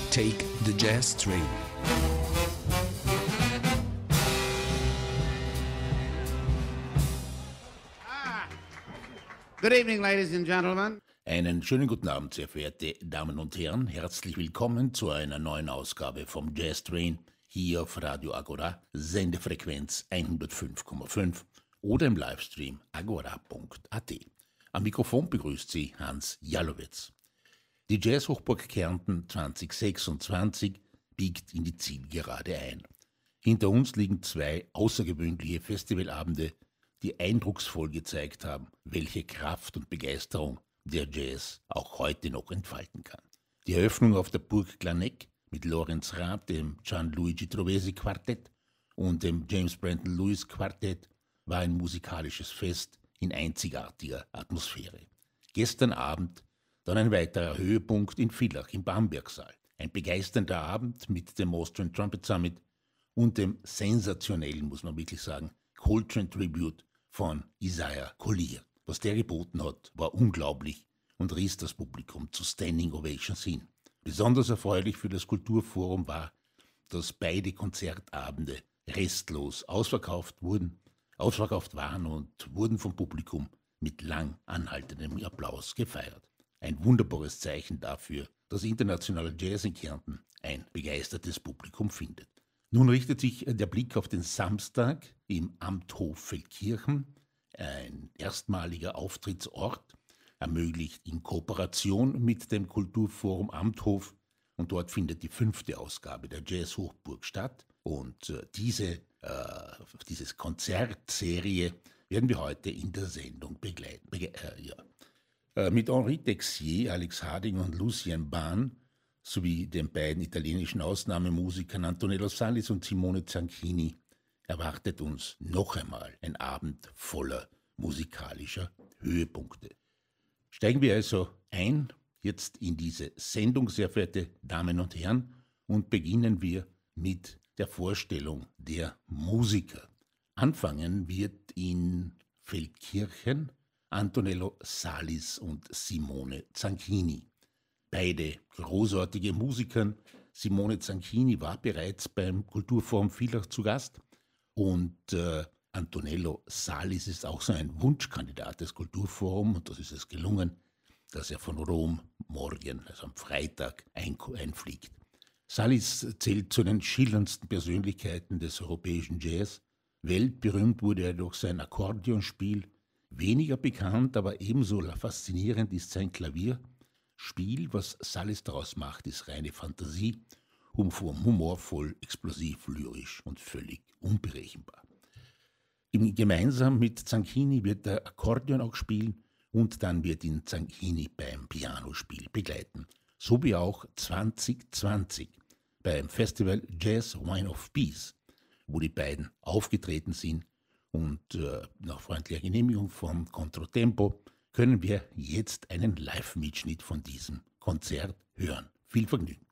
Take the Jazz Train. Good evening, ladies and gentlemen. Einen schönen guten Abend, sehr verehrte Damen und Herren. Herzlich willkommen zu einer neuen Ausgabe vom Jazz Train hier auf Radio Agora, Sendefrequenz 105,5 oder im Livestream agora.at. Am Mikrofon begrüßt Sie Hans Jalowitz. Die Jazz-Hochburg Kärnten 2026 biegt in die Zielgerade ein. Hinter uns liegen zwei außergewöhnliche Festivalabende, die eindrucksvoll gezeigt haben, welche Kraft und Begeisterung der Jazz auch heute noch entfalten kann. Die Eröffnung auf der Burg Glaneck mit Lorenz Raab, dem Gianluigi Trovesi Quartett und dem James Brandon Lewis Quartett war ein musikalisches Fest in einzigartiger Atmosphäre. Gestern Abend dann ein weiterer Höhepunkt in Villach im Bambergsaal. Ein begeisternder Abend mit dem Austrian Trumpet Summit und dem sensationellen, muss man wirklich sagen, Coltrane Tribute von Isaiah Collier. Was der geboten hat, war unglaublich und riss das Publikum zu Standing Ovations hin. Besonders erfreulich für das Kulturforum war, dass beide Konzertabende restlos ausverkauft waren und wurden vom Publikum mit lang anhaltendem Applaus gefeiert. Ein wunderbares Zeichen dafür, dass internationaler Jazz in Kärnten ein begeistertes Publikum findet. Nun richtet sich der Blick auf den Samstag im Amthof Feldkirchen, ein erstmaliger Auftrittsort, ermöglicht in Kooperation mit dem Kulturforum Amthof, und dort findet die 5. Ausgabe der Jazz-Hochburg statt. Und diese Konzertserie werden wir heute in der Sendung begleiten. Mit Henri Texier, Alex Harding und Lucien Bahn sowie den beiden italienischen Ausnahmemusikern Antonello Salis und Simone Zanchini erwartet uns noch einmal ein Abend voller musikalischer Höhepunkte. Steigen wir also ein jetzt in diese Sendung, sehr verehrte Damen und Herren, und beginnen wir mit der Vorstellung der Musiker. Anfangen wird in Feldkirchen Antonello Salis und Simone Zanchini. Beide großartige Musiker. Simone Zanchini war bereits beim Kulturforum Villach zu Gast und Antonello Salis ist auch so ein Wunschkandidat des Kulturforums, und das ist es gelungen, dass er von Rom morgen, also am Freitag, einfliegt. Salis zählt zu den schillerndsten Persönlichkeiten des europäischen Jazz. Weltberühmt wurde er durch sein Akkordeonspiel. Weniger bekannt, aber ebenso faszinierend ist sein Klavierspiel. Was Salis daraus macht, ist reine Fantasie, humorvoll, explosiv, lyrisch und völlig unberechenbar. Gemeinsam mit Zanchini wird er Akkordeon auch spielen und dann wird ihn Zanchini beim Pianospiel begleiten. So wie auch 2020 beim Festival Jazz Wine of Peace, wo die beiden aufgetreten sind. Und nach freundlicher Genehmigung vom Controtempo können wir jetzt einen Live-Mitschnitt von diesem Konzert hören. Viel Vergnügen.